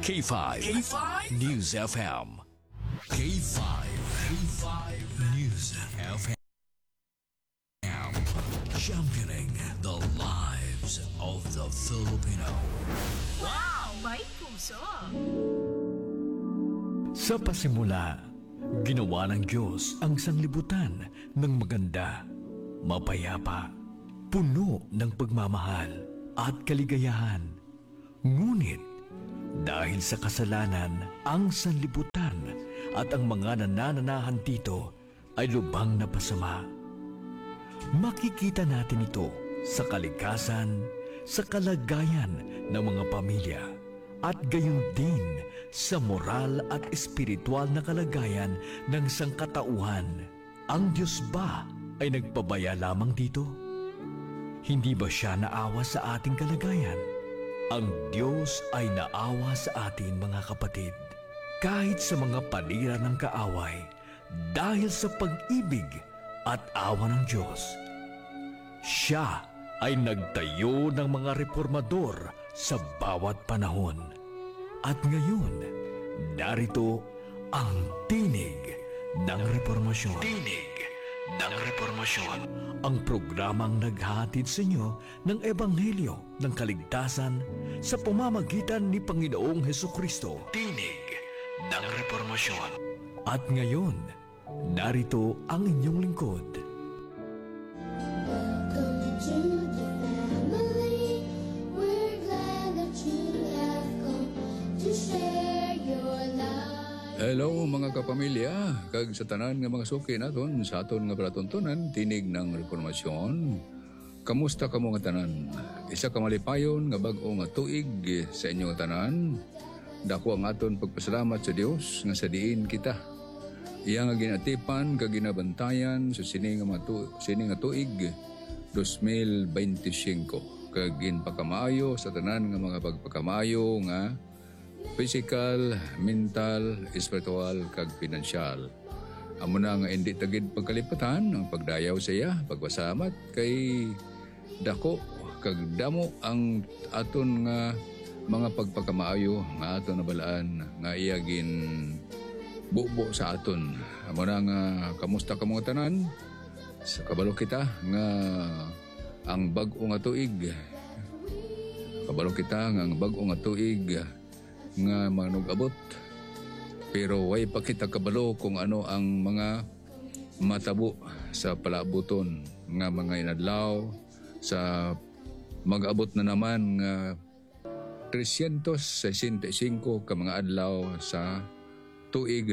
K5 News FM. K5 News FM. Championing the lives of the Filipino. Wow! May puso! Sa pasimula, ginawa ng Diyos ang sanglibutan ng maganda, mapayapa, puno ng pagmamahal at kaligayahan. Ngunit, dahil sa kasalanan, ang sanlibutan at ang mga nanananahan dito ay lubhang napasama. Makikita natin ito sa kalikasan, sa kalagayan ng mga pamilya, at gayon din sa moral at espiritual na kalagayan ng sangkatauhan. Ang Diyos ba ay nagpabaya lamang dito? Hindi ba siya naawa sa ating kalagayan? Ang Diyos ay naawa sa atin, mga kapatid, kahit sa mga panira ng kaaway, dahil sa pag-ibig at awa ng Diyos. Siya ay nagtayo ng mga reformador sa bawat panahon. At ngayon, narito ang tinig ng reformasyon. Tinig ng reformasyon. Ang programang naghahatid sa inyo ng Ebanghelyo ng Kaligtasan sa pamamagitan ni Panginoong Hesukristo. Tinig ng reformasyon. At ngayon, narito ang inyong lingkod. Welcome to the family. We're glad that you have come to share your life. Hello mga kapamilya, kag sa tanan nga mga suki naton sa aton nga palatuntunan tinig ng reformasyon. Kamusta kamo nga tanan? Isa ka malipayon nga bag-o nga tuig sa inyo nga tanan. Dako ang aton pagpasalamat sa Dios nga sa diin kita. Iya nga ginatipan kag ginabantayan sa sini nga tuig 2025 kag ginpakamaayo sa tanan nga mga pagpakamaayo nga physical, mental, espiritual, kag pinansyal. Amo na nga hindi tagid pagkalipatan ang pagdayaw sa iya, pagpasamat kay dako kag damo ang aton nga mga pagpakamaayo nga aton nabalaan nga iya gin bubo sa aton. Amo na nga kamusta ka mga tanan? Sa kabalo kita nga ang bag-o nga tuig. Kabalo kita nga ang bag-o nga tuig nga manug-abot, pero way pa kita kabalo kung ano ang mga matabo sa palabuton nga mga inadlaw sa mag-abot na naman nga 365 ka mga adlaw sa tuig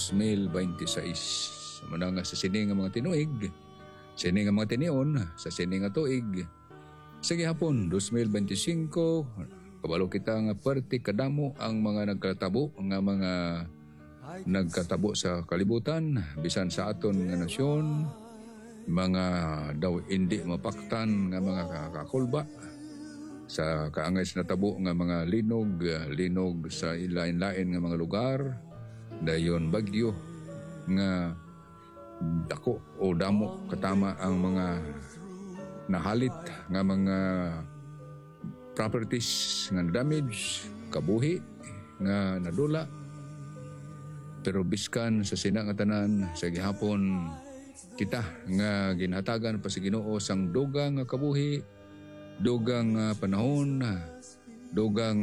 2026. Muna nga sa sini nga mga tinuig, sini nga mga tinion, sa sini nga tuig sa gihapon 2025. Kabalo kita nga perti kadamo ang mga nagkatabo nga mga nagkatabo sa kalibutan bisan sa aton nga nasyon, mga daw hindi mapaktan nga mga kakulba sa kaangay sa natabo nga mga linog sa ilain-lain nga mga lugar, dayon bagyo nga dako o damo katama ang mga nahalit nga mga properties nga damage, kabuhi nga nadula. Pero biskan sa sina nga tanan sa gihapon kita nga ginhatagan pa sa Ginoo sang dugang nga kabuhi, dugang panahon, dugang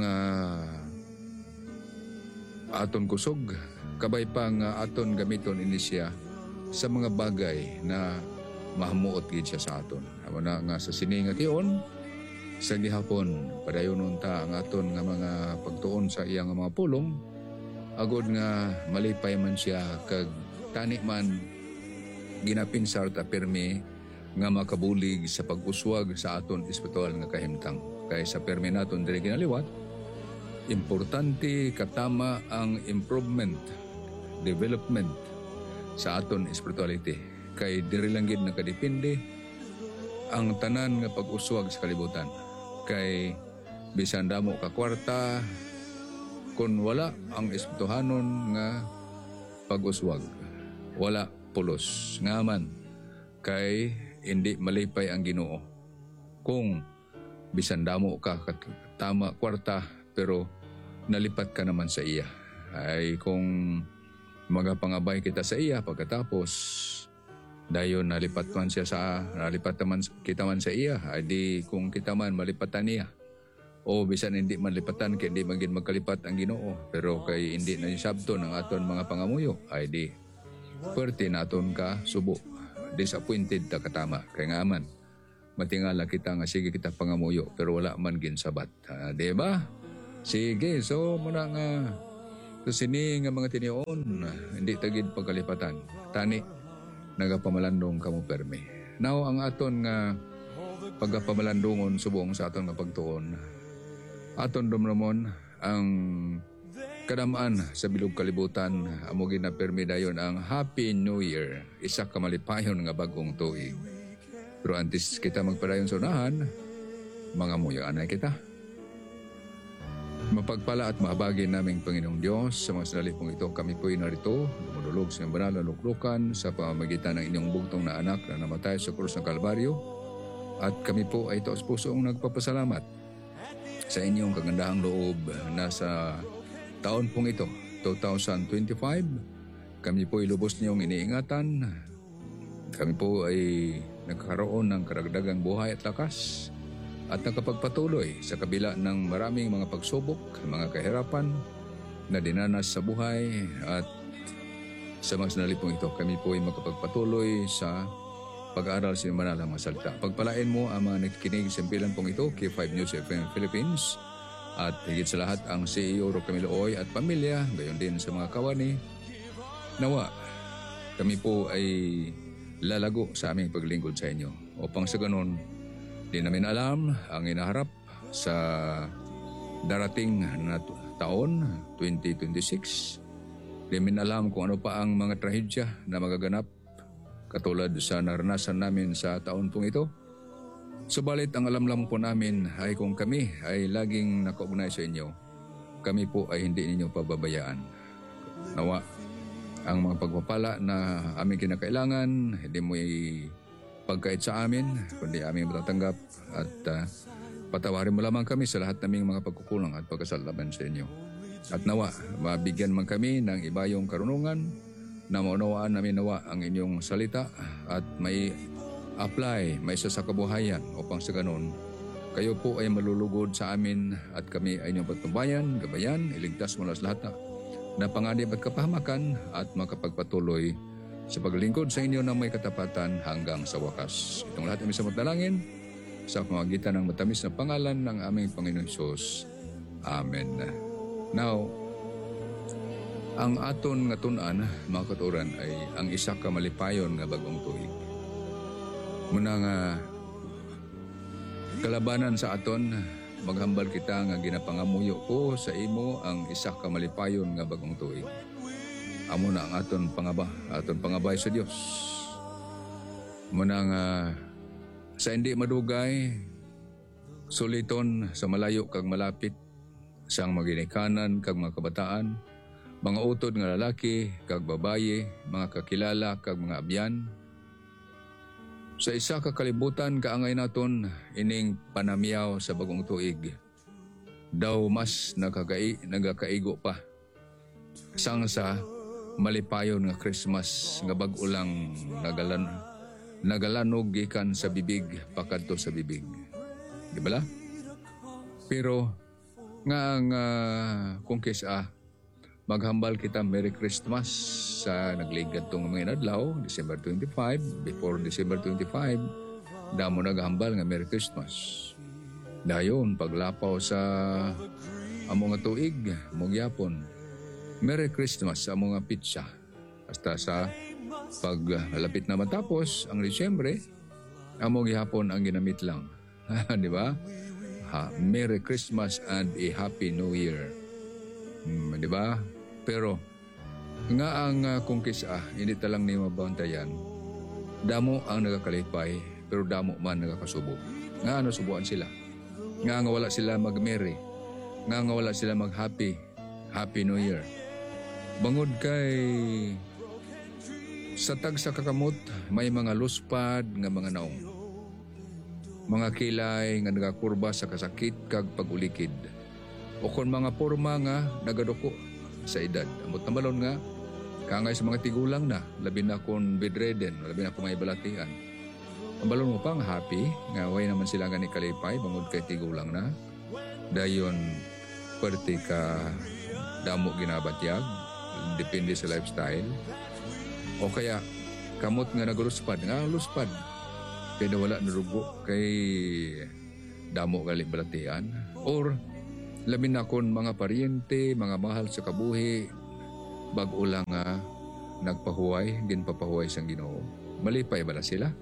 aton kusog, kabay pa nga aton gamiton ini siya sa mga bagay na mahamuot gid siya sa aton. Amo na nga sa sini nga tion sa gihapon, padayon ta ang aton nga mga pagtuon sa iyang mga pulong, agod nga malipay man siya kag tani man ginapinsar ta permi nga makabulig sa pag-uswag sa aton espiritual nga kahimtang. Kay sa permi naton diri ginaliwat, importante katama ang improvement, development sa aton spirituality. Kay diri lang gid nakadepende ang tanan nga pag-uswag sa kalibutan. Kay bisan damo ka kwarta kun wala ang espirituhanon nga pag-uswag, wala pulos ngaman kay hindi malipay ang Ginoo. Kung bisan damo ka tama kwarta pero nalipat ka naman sa iya. Ay kung magapangabay kita sa iya pagkatapos dayon nalipat naman kita man sa iya, ay di kung kita man malipatan niya. O bisan hindi malipatan kay hindi magin magkalipat ang Ginoo, pero kay hindi na sabto ng aton mga pangamuyo, ay di perti naton ka subo. Disappointed ta katama kay nga man matingala kita nga sige kita pangamuyo pero wala man ginsabat. Di ba? Sige, so muna nga sini nga mga tinion hindi tagid pagkalipatan. Tani nagapamalandong kamo permi. Now ang aton nga pagapamalandongon subong sa aton nga pagtuon. Aton dumramon ang kadamaan sa bilog kalibutan amo ginapermi dayon ang Happy New Year, isa ka malipayon nga bagong tuig. Pero antes kita magpadayon sa unahan, mga muyaan na kita. Mapagpala at mahabagin naming Panginoong Diyos sa mga sandali pong ito, kami po'y narito, lumululog sa iyong banal na luklukan sa pamamagitan ng inyong bugtong na anak na namatay sa krus ng Kalbaryo. At kami po ay taos pusong nagpapasalamat sa inyong kagandahang loob na sa taon pong ito, 2025, kami po ay lubos niyong iniingatan. Kami po ay nagkakaroon ng karagdagang buhay at lakas at nakapagpatuloy sa kabila ng maraming mga pagsubok, mga kahirapan na dinanas sa buhay. At sa mga sandali pong ito, kami po ay makapagpatuloy sa pag-aaral sa manalang mga salita. Pagpalain mo ang mga nakikinig sa impilan pong ito, K5 News FM Philippines, at higit sa lahat ang CEO Rocamilo Oy at pamilya, gayon din sa mga kawani. Nawa, kami po ay lalago sa aming paglingkod sa inyo. Upang sa ganon, di namin alam ang inaharap sa darating na taon, 2026. Di namin alam kung ano pa ang mga trahedya na magaganap katulad sa naranasan namin sa taon pong ito. Subalit ang alam-lam po namin ay kung kami ay laging nakaugnay sa inyo, kami po ay hindi ninyo pababayaan. Nawa, ang mga pagpapala na aming kinakailangan, hindi mo pagkait sa amin, kundi aming matatanggap at patawarin mo lamang kami sa lahat naming mga pagkukulang at pagkasalaban sa inyo. At nawa, mabigyan man kami ng ibayong karunungan na maunawaan namin nawa ang inyong salita at may apply, may isa sa kabuhayan upang sa ganon, kayo po ay malulugod sa amin at kami ay inyong patnubayan, gabayan, iligtas mula sa lahat na panganib at kapahamakan at makapagpatuloy sa paglingkod sa inyo na may katapatan hanggang sa wakas. Itong lahat ay may samot-dalangin sa pamamagitan ng matamis na pangalan ng aming Panginoon Hesus. Amen. Now, ang aton nga tun-an, mga katuran, ay ang isa ka malipayon nga bagong tuig. Muna nga kalabanan sa aton, maghambal kita nga ginapangamuyo ko sa imo ang isa ka malipayon nga bagong tuig. Amo na ang aton pangabay sa Dios. Muna nga sa hindi madugay, suliton sa malayo kag malapit, sang maginikanan kag mga kabataan, mga utod nga lalaki kag babaye, mga kakilala kag mga abyan. Sa isa ka kalibutan kaangay naton ining panamyaw sa bagong tuig. Daw mas nagakaigo pa. Sang sa malipayon nga Christmas nga bag-o lang nagalanog gikan sa bibig pakadto sa bibig. Di ba la? Pero nga ang kung kisa maghambal kita Merry Christmas sa nagligad tong mga adlaw, December 25, before December 25, damo naghambal nga Merry Christmas. Dayon, paglapaw sa among nga tuig, mong yapon, Merry Christmas sa among nga pizza. Hasta sa paglapit na matapos ang Disyembre, among yapon ang ginamit lang. Di ba? Merry Christmas and a Happy New Year. Di ba? Pero nga ang kung kisa, hindi talang ni mabantayan, damo ang nagakalipay, pero damo man nagakasubo. Nga ano subuan sila? Nga wala sila mag-merry. Nga wala sila mag-happy New Year. Bangod kay sa tag sa kakamot, may mga luspad nga mga naong. Mga kilay nga nagakurba sa kasakit kag pagulikid. o kon mga porma nga nagaduko sa edad. Amot na balon nga, kangay sa mga tigulang na, labi na kung bedridden, labi na kung may balatian. Ang balon mo pang happy, nga way naman sila nga ni kalipay, bangod kay tigulang na. Dayon, pwerte ka damo ginabatyag, depende sa lifestyle. O kaya, kamot nga nagluspad, nga luspad. Kaya nawala narugo kay damo gali balatian. Or, labi na kung mga paryente, mga mahal sa kabuhi, bag-o lang nga nagpahuway, ginpapahuway sang Ginoo. Malipay ba na sila?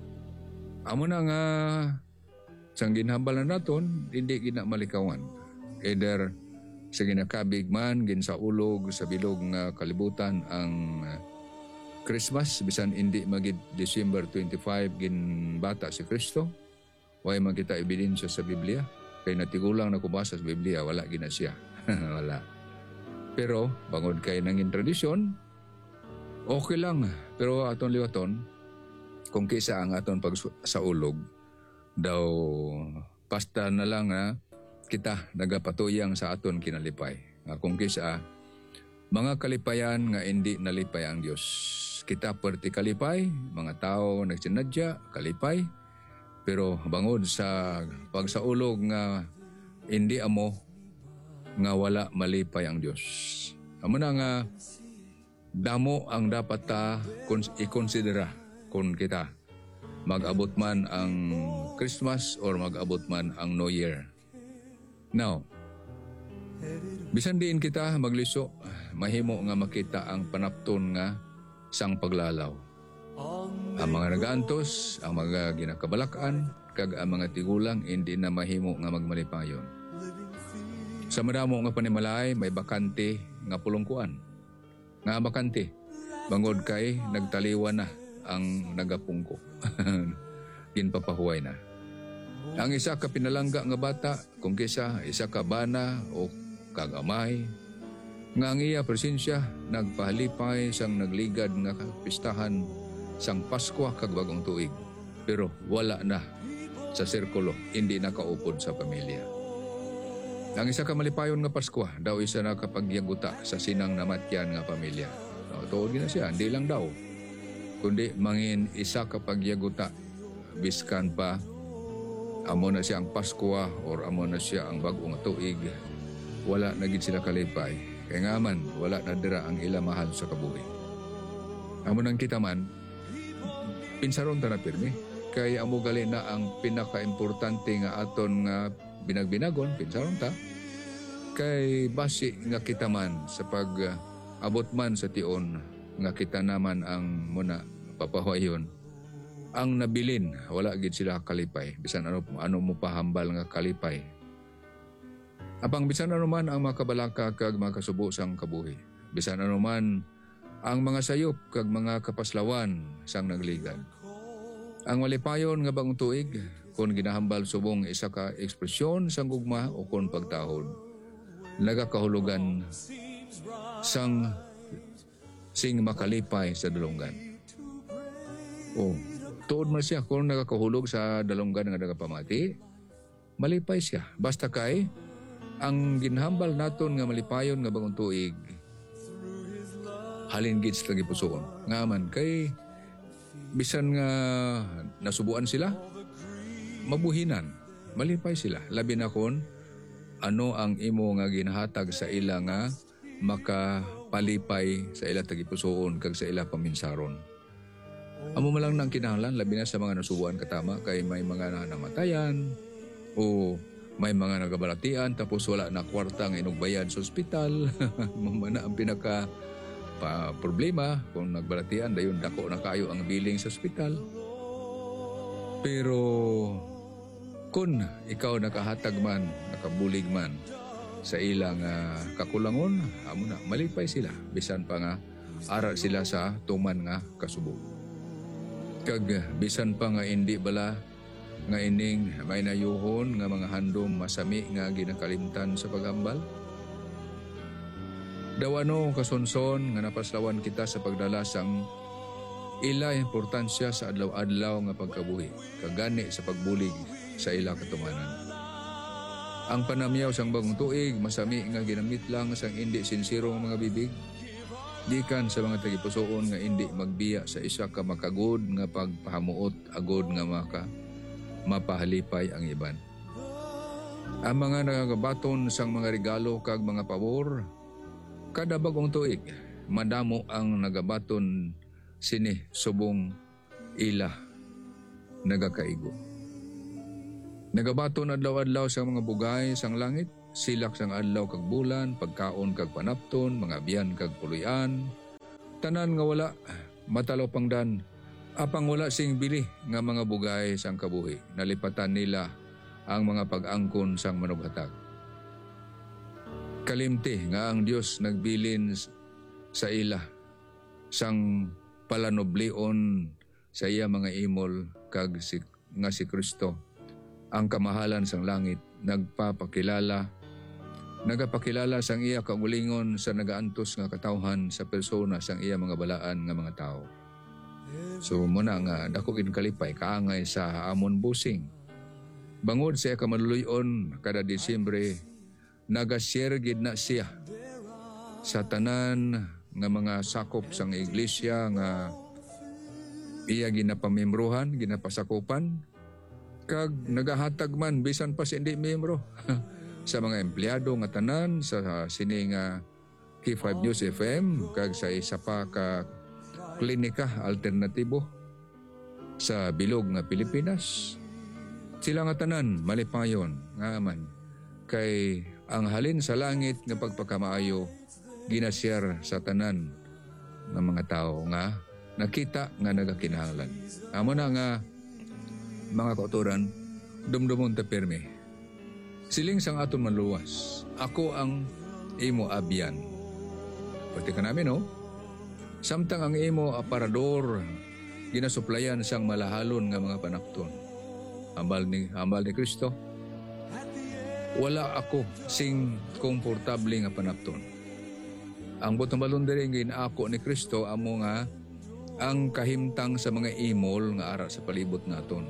Amo na nga sang ginhambal na naton, hindi gina malikawan. Either sa ginakabig man, ginsaulog, sa bilog nga kalibutan ang Christmas, bisan hindi magid December 25 ginbata si Kristo. Way makita ebidensya sa Biblia. Kay natigulang na kubasa sa Biblia, wala gina siya. Wala. Pero, bangod kay nangin tradisyon, okay lang. Pero aton liwaton, kung kisa ang aton pag sa ulog, daw pasta na lang kita nagapatuyang sa aton kinalipay. Kung kisa, mga kalipayan nga hindi nalipay ang Diyos. Kita perti kalipay, mga tao nagsinadya, kalipay, pero bangod sa pagsaulog nga hindi amo nga wala malipay ang Diyos. Amo na nga damo ang dapat ta i-considera kung kita mag-abot man ang Christmas or mag-abot man ang New Year. Now, bisan diin kita magliso, mahimo nga makita ang panapton nga sang paglalaw. Ang mga nagaantos, ang mga ginakabalakan, kag ang mga tigulang hindi na mahimo nga magmalipayon. Sa madamo nga panimalay, may bakante nga pulungkuan. Nga bakante, bangod kay nagtaliwan na ang nagapungko. Ginpapahuway na. Ang isa ka pinalangga nga bata, kung kisa isa ka bana o kagamay, nga ang iya presensya nagpahalipay sang nagligad nga pistahan sang Pasko kag bagong tuig. Pero wala na sa sirkulo, hindi nakaupod sa pamilya. Ang isa ka malipayon nga Pasko, daw isa nakapagyaguta sa sinang namatyan nga pamilya. Tuod na siya, hindi lang daw. Kundi mangin isa kapagyaguta, biskan pa, amo na siya ang Pasko or amo na siya ang bagong tuig, wala na gid sila kalipay. Kaya nga man, wala na dira ang ila mahal sa kabuhi. Amo nang kita man, pinsaron ta na pirmi. Kaya amo gali na ang pinaka-importante nga aton nga binagbinagon, pinsaron ta. Kay basi nga kita man sa pag abot man sa tion nga kita naman ang muna papahuayon. Ang nabilin, wala gid sila kalipay. Bisan ano mo pahambal nga kalipay. Apang bisan ano man ang makabalaka kag makasubo sang kabuhi. Bisan ano man ang mga sayop kag mga kapaslawan sang nagligad. Ang malipayon nga bagong tuig, kung ginahambal subong isa ka ekspresyon sang gugma o kung pagtahod, nagakahulugan sang sing makalipay sa dalunggan. O, tuod man siya kung nagakahulog sa dalunggan nga nagapamati, malipay siya. Basta kay, ang ginhambal naton nga malipayon nga bagong tuig, halin gid sa gipusoon. Nga man, kay bisan nga nasubuan sila, mabuhinan, malipay sila. Labi na kon, ano ang imo nga ginhatag sa ila nga makapalipay sa ila tagipusoon kag sa ila paminsaron. Amo man lang nang kinahanglan, labi na sa mga nasubuan katama, kay may mga namatayan o may mga nagabalatian tapos wala na kwarta nga inugbayan sa ospital. Mamana ang pinaka problema kung nagbalatian, dayon dako na kayo ang billing sa ospital. Pero kung ikaw nakahatag man, nakabulig man sa ilang kakulangon, amo na malipay sila bisan pa nga aral sila sa tuman nga kasubo. Kag bisan pa nga hindi bala nga ining may nayuhon nga mga handom masami nga ginakalimtan sa paghambal. Dawano kasonson nga napaslawan kita sa pagdala sang ila importansya sa adlaw-adlaw nga pagkabuhi, kagani sa pagbulig sa ila katumanan. Ang panamyaw sang bagong tuig, masami nga ginamit lang sang hindi sinsiro nga mga bibig. Gikan sa mga tagipusoon nga hindi magbiya sa isa ka makagod nga pagpahamuot agod nga mapahalipay ang iban. Ang mga nagagabaton sang mga regalo kag mga pabor, kada bagong tuig, madamo ang nagabaton sini subong ila nagakaigo. Nagabaton adlaw-adlaw sa mga bugay sang langit, silak sang adlaw kag bulan, pagkaon kag panapton, mga biyan kag puluyan. Tanan nga wala, matalaw pangdan, apang wala sing bili nga mga bugay sang kabuhi. Nalipatan nila ang mga pag-angkon sang manughatag. Kalimti nga ang Dios nagbilin sa ila sang palanoblion sa iya mga imol kag nga si Kristo. Ang kamahalan sang langit nagapakilala sang iya kaugalingon sa nagaantos nga katawhan sa persona sang iya mga balaan nga mga tao. So muna nga dako gid kalipay kaangay sa amon busing. Bangod sa kamaluluyon kada Disyembre, nagashare gid na siya sa tanan nga mga sakop sang iglesia nga iya ginapamembrohan, ginapasakupan, kag nagahatag man bisan pa sa hindi membro sa mga empleyado nga tanan sa sini nga K5 News FM kag sa isa pa ka klinika alternatibo sa bilog nga Pilipinas. Sila nga tanan malipayon nga man kay ang halin sa langit nga pagpakamaayo ginashare sa tanan ng mga tao nga nakita nga nagakinahanglan. Amo na nga mga kauturan, dumdumon ta pirmi. Siling sang aton manluwas, ako ang imo abyan. Pati ka namin, no? Samtang ang imo aparador, ginasuplayan sang malahalon nga mga panakton. Hambal ni Kristo. Wala ako sing komportable nga panakton. Ang butong balon diri ako ni Kristo amo nga ang kahimtang sa mga imol nga ara sa palibot naton.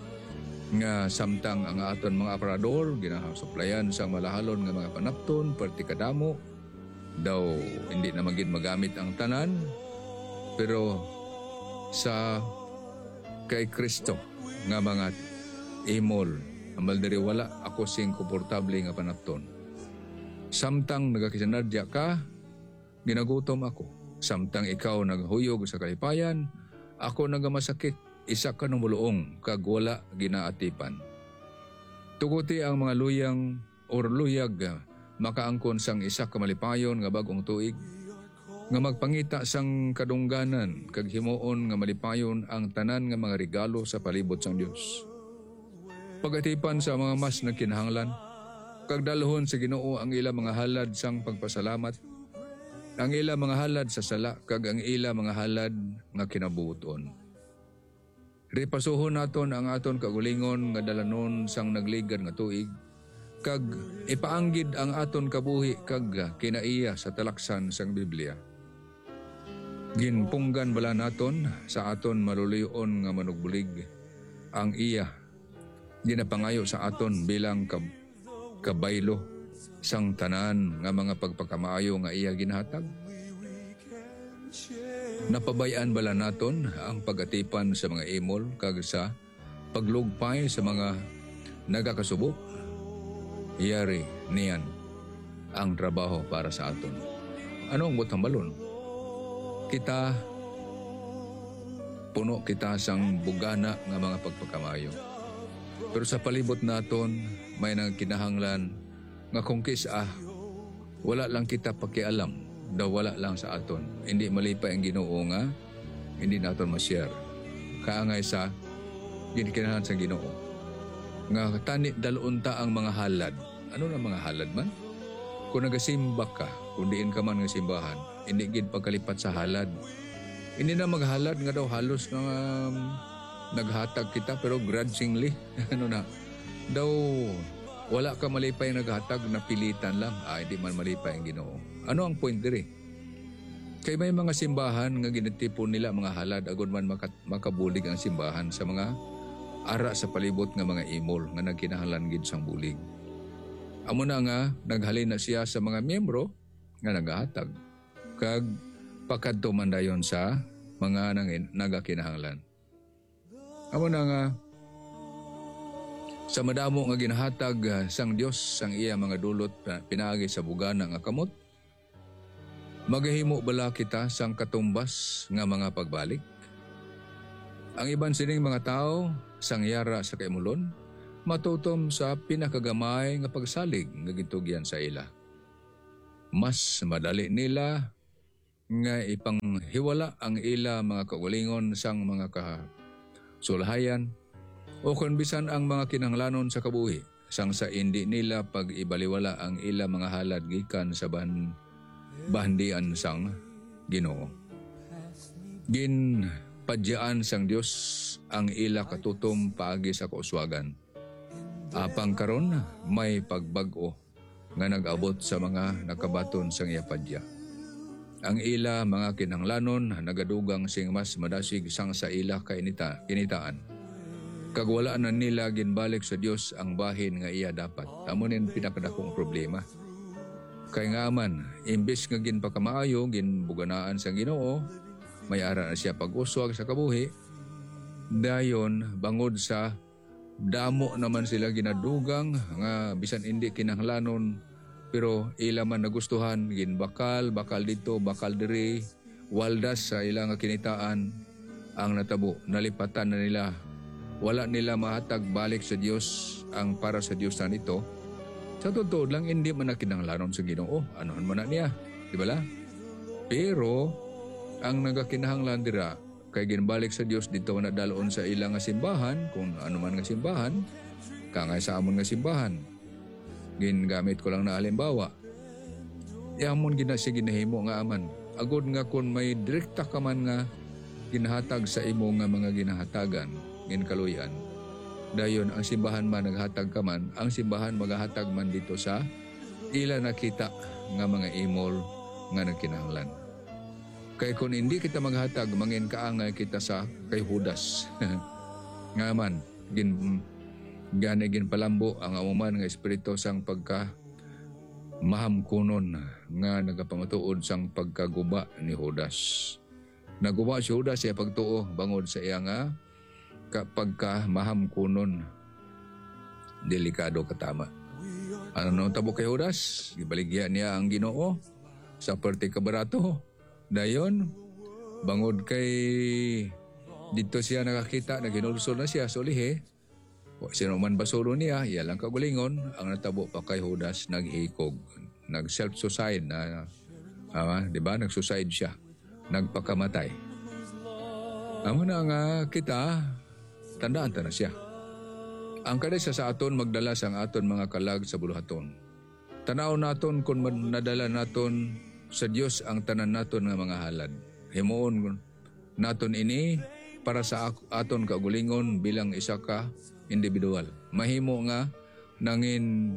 Nga samtang ang aton mga aparador ginasuplayan sa malahalon nga mga panapton perti kadamo daw hindi na magid magamit ang tanan pero sa kay Kristo nga mga imol amal diri wala ako sing komportable nga panapton. Samtang nagakisanadya ka ginagutom ako, samtang ikaw naghuyog sa kalipayan ako nagamasakit. Isa ka ng buluong kag wala ginaatipan. Tuguti ang mga luyang or luyag makaangkon sang isa ka malipayon nga bagong tuig nga magpangita sang kadungganan kag himuon nga malipayon ang tanan nga mga regalo sa palibot sang Dios. Pagatipan sa mga mas nagkinahanglan kag dalhon sa Ginoo ang ila mga halad sang pagpasalamat, ang ila mga halad sa sala kag ang ila mga halad nga kinabuton. Ripasuhon naton ang aton kagulingon nga dalanon sang nagligad nga tuig kag ipaanggid ang aton kabuhi kag kinaiya sa talaksan sang Biblia. Ginpunggan bala naton sa aton maluluyon nga manugbulig ang iya ginapangayo sa aton bilang kabaylo sang tanan nga mga pagpakamaayo nga iya ginhatag. Napabayaan bala naton ang pagatipan sa mga imol kag sa paglugpay sa mga nagakasubok. Iyari niyan ang trabaho para sa aton. Ano ang butang balon? Kita puno kita sang bugana nga mga pagpakamayo. Pero sa palibot naton may nagkinahanglan nga kung kisa wala lang kita pakialam. Daw wala lang sa aton. Hindi malipay ang Ginoo nga, hindi naton ma-share. Kaangay sa ginikinahan sa Ginoo. Nga tani dalunta ang mga halad. Ano na mga halad man? Kung nagasimba ka, kung diin ka man nga simbahan, hindi gid pagkalipat sa halad. Hindi na maghalad nga daw halos nga naghatag kita pero grudgingly. Ano na? Daw wala ka malipay naghatag na pilitan lang. Hindi man malipay ang Ginoo. Ano ang point diri? Kay may mga simbahan nga ginatipon nila mga halad agud man makabulig ang simbahan sa mga ara sa palibot nga mga imol nga nagkinahanglan gid sang bulig. Amo na nga naghalin na siya sa mga miyembro nga nagahatag kag pakadto man dayon sa mga nagakinahanglan. Amo na nga sa madamo nga ginahatag sang Dios sang iya mga dulot pinaagi sa bugana nga kamot, magahimo bala kita sang katumbas nga mga pagbalik? Ang iban sining mga tao sang yara sa kaimulon, matutom sa pinakagamay nga pagsalig nga gitugyan sa ila. Mas madali nila nga ipanghiwala ang ila mga kaugalingon sang mga kasulahayan o kung bisan ang mga kinahanglanon sa kabuhi sang sa hindi nila pag-ibaliwala ang ila mga halad gikan sa bahandian sang Ginoo. Ginpadyaan sang Dios ang ila katutom paagi sa kauswagan. Apang karon may pagbag-o nga nag-abot sa mga nakabaton sang iya padya. Ang ila mga kinahanglanon nagadugang sing mas madasig sang sa ila kinitaan. Kag wala na nila ginbalik sa Dios ang bahin nga iya dapat. Amo nin pinakadakong problema. Kay nga man, imbes nga ginpakamaayo, ginbuganaan sa Ginoo, may ara na siya pag-uswag sa kabuhi, dayon bangod sa damo naman sila ginadugang nga bisan hindi kinahanglanon pero ila man nagustuhan ginbakal dito bakal diri waldas sa ilang kinitaan ang natabo nalipatan na nila, wala nila mahatag balik sa Dios ang para sa Dios na nito. Sa totoo lang hindi man nakinahanglanon sa Ginoo, anohan man na niya, di ba la? Pero ang nagakinahanglan dira kay ginbalik sa Dios dito na dalon sa ilang nga simbahan, kung ano man nga simbahan, kangay sa amon nga simbahan. Gingamit ko lang na halimbawa. Amon ginasi ginahimo nga aman. Agod nga kung may direkta ka man nga ginahatag sa imo nga mga ginahatagan, ginkaluyan. Dayon ang simbahan man naghatag ka man, ang simbahan maghatag man dito sa ila nakita nga mga imol nga nagkinahanglan. Kay kung hindi kita maghatag, mangin kaangay kita sa kay Judas. Nga man, gani palambo ang amuman nga espiritu sang pagka mahamkunon nga nagapamatuod sang pagkaguba ni Judas. Naguba si Judas siya pagtuo bangod sa iya nga pagka mahamkunon. Delikado katama. Ano nang tabo kay Judas? Gibaligya niya ang Ginoo sa perti kabarato. Dayon, bangod kay dito siya nakakita, naginulsol na siya sa ulihe. Sino man basuro niya, iya lang kagulingon, ang natabo pa kay Judas naghikog, nag-self-suicide na, di ba? Nag-suicide siya, nagpakamatay. Amo na nga kita, tandaan ta na siya. Ang kadisa sa aton magdala sang aton mga kalag sa buluhaton. Tanaw naton kung nadala naton sa Dios ang tanan naton nga mga halad. Himuon naton ini para sa aton kagulingon bilang isa ka individual. Mahimo nga nangin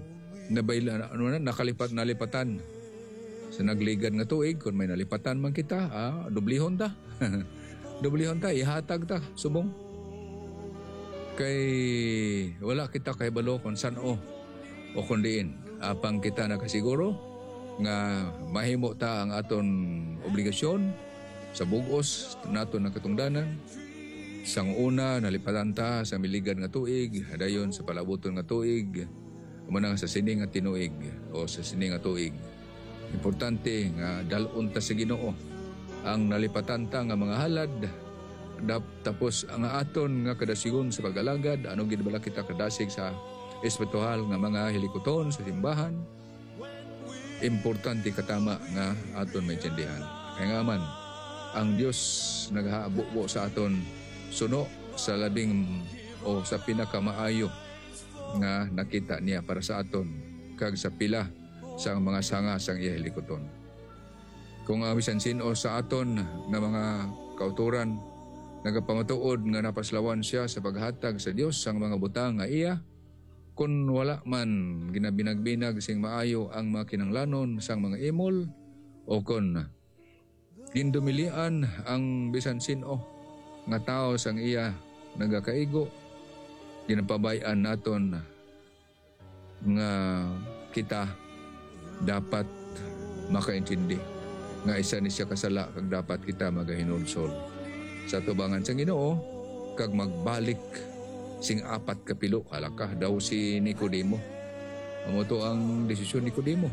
nalipatan sa nagligad nga tuig kung may nalipatan man kita, dublihon ta. Dublihon ta, ihatag ta subong. Kay wala kita kay balo kung san o kung diin. Apang kita nakasiguro nga mahimo ta ang aton obligasyon sa bugos naton na katungdanan. Sang una nalipatan ta sa miligad nga tuig, dayon sa palabuton nga tuig, umanang sa sining nga tinuig o sa sining nga tuig. Importante nga dalon ta sa Ginoo ang nalipatan ta nga mga halad. Tapos ang aton nga kadasigon sa pag-alagad, ano gid bala kita kadasig sa espiritual nga mga hilikoton sa simbahan. Importante katama nga aton maintindihan. Kaya nga man, ang Dios naghabubo sa aton suno sa labing o sa pinakamaayo nga nakita niya para sa aton kag sa pila sa mga sanga sang iya hilikoton. Kung bisan sino sa aton nga mga kauturan nagapamatuod nga napaslawan siya sa paghatag sa Dios sang mga butang nga iya, kung wala man ginabinag-binag sing maayo ang mga kinanglanon sang mga imol o kon gindumilian ang bisan sino nga tao sang iya nagakaigo, ginapabayan naton nga kita dapat makaintindi nga isa ni siya kasala kag dapat kita magahinulsol sa tubangan sa Ginoo kag magbalik sing apat ka pilo. Halaka daw si Nicodemo. Amo to ang desisyon ni Nicodemo.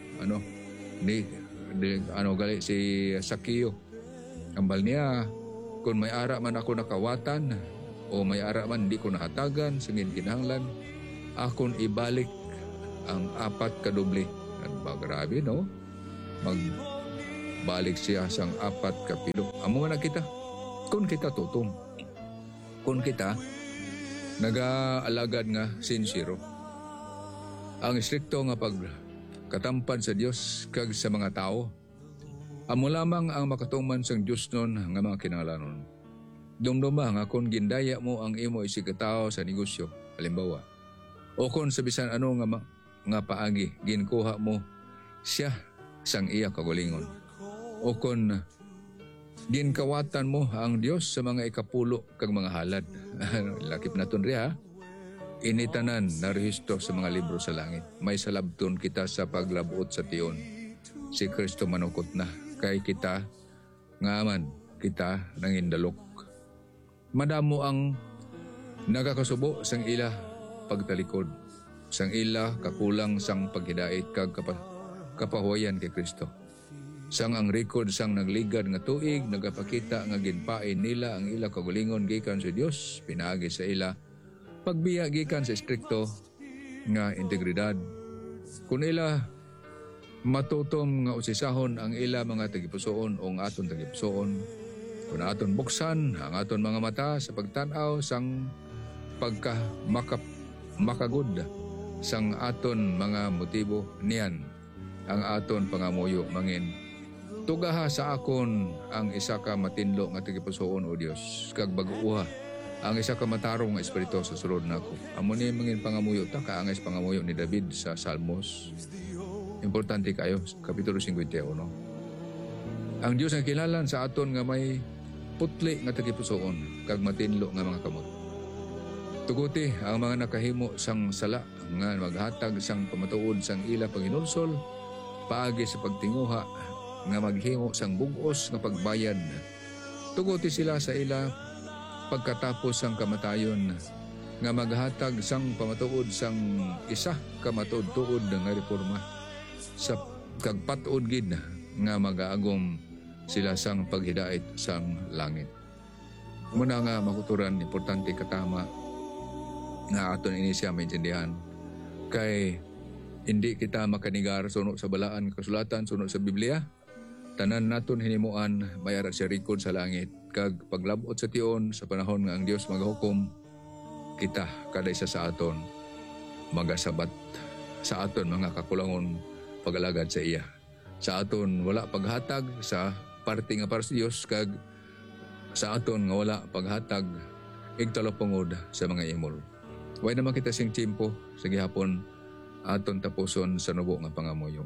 Gali si Sakio. Kambal niya, kung may ara man ako nakawatan o may ara man di ko nahatagan sa ginahanglan, akon ibalik ang apat ka doble. At grabe, no? Magbalik siya sang apat ka pilo. Amo na kita. Kung kita tutom. Kung kita nag-aalagad nga sincero. Ang istrikto nga pagkatampad sa Dios kag sa mga tao. Amo lamang ang makatuman sang Dios nun nga mga kinahanglanon. Dumduma nga kung gindaya mo ang imo isig katao sa negosyo, halimbawa, o kung sa bisan ano nga paagi ginkuha mo siya sang iya kagalingon, o kung ginkawatan mo ang Dios sa mga ikapulo kag mga halad. Lakip naton riha. Initanan na rehistro sa mga libro sa langit. May salabton kita sa paglabuot sa tiyon. Si Kristo manukot na kay kita ngaman kita nangindalok. Madamo ang nagakasubo sang ila pagtalikod, sang ila kakulang sang paghidait kag kapahuayan kay Kristo. Sang ang record sang nagligad nga tuig nagapakita nga ginpain nila ang ila kagalingon gikan sa Dios, pinaagi sa ila pagbiya gikan sa istrikto nga integridad. Kung ila matutom nga usisahon ang ila mga tagipusoon o ang aton tagipusoon, kung aton buksan ang aton mga mata sa pagtanaw sang makagud sang aton mga motibo niyan ang aton pangamuyo mangin. Tugaha sa akon ang isa ka matinlo nga tagipusoon o Dios kag bag-uha ang isa ka matarong nga espiritu sa sulod nako. Amo ni mangin pangamuyo ta kaangay pangamuyo ni David sa Salmos. Importante kayo, Kapitulo 51. Ang Diyos ang kilalan sa aton nga may putli nga tagipusoon kag matinlo nga mga kamot. Tuguti ang mga nakahimo sang sala nga maghatag sang pamatuod sang ila paghinulsol paagi sa pagtinguha nga maghimo sang bugos nga pagbayad. Tuguti sila sa ila pagkatapos sang kamatayon nga maghatag sang pamatuod sang isa ka matuod-tuod nga reforma sa kagpatod gid nga magaagom sila sang paghidait sang langit. Muna nga makuturan importante katama nga aton ini siya maintindihan kay hindi kita makanigar sunod sa balaan kasulatan sunod sa Biblia. Tanan naton hinimuan mayara siya record sa langit kag paglabot sa tion sa panahon nga ang Dios magahukom kita kada isa sa aton magasabat sa aton mga kakulangon pagalagad sa iya. Sa aton wala paghatag sa parte nga para sa Dios kag sa aton nga wala paghatag igtalopungod sa mga imol. Way naman kita sing tiempo sa gihapon aton tapuson sa nubo nga pangamuyo.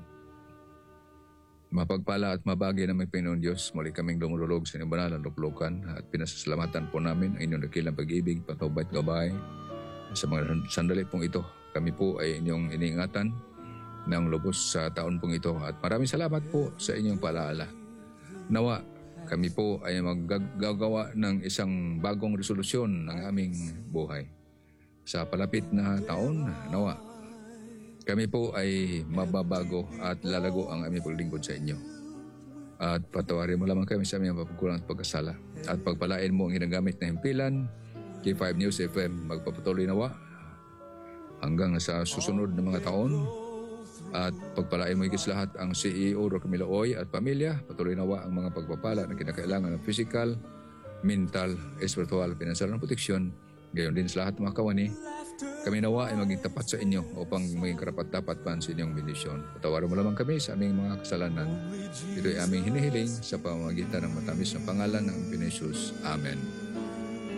Mapagpala at mabagi na may Panginoon Diyos, muli kaming lumululog sa inyong banal na luplukan at pinasasalamatan po namin ang inyong dakilang pag-ibig, patubay at gabay. Sa mga sandali pong ito, kami po ay inyong iniingatan ng lubos sa taon pong ito at maraming salamat po sa inyong paalaala. Nawa, kami po ay maggagawa ng isang bagong resolusyon ng aming buhay. Sa palapit na taon, nawa, kami po ay mababago at lalago ang aming paglingkod sa inyo. At patawarin mo lamang kami sa aming mapagkulang at pagkasala. At pagpalain mo ang ginagamit na himpilan, K5 News FM, magpapatuloy nawa hanggang sa susunod na mga taon. At pagpalain mo higit lahat ang CEO Rocamilo Oy at pamilya, patuloy nawa ang mga pagpapala na kinakailangan ng physical, mental, espiritual, financial na proteksyon. Gayon din sa lahat ng mga kawani, kami nawa ay maging tapat sa inyo upang maging karapat-dapat pa sa inyong bendisyon. Patawarin mo lamang kami sa aming mga kasalanan. Ito ay aming hinihiling sa pamamagitan ng matamis na pangalan ng Panginoon Jesus. Amen.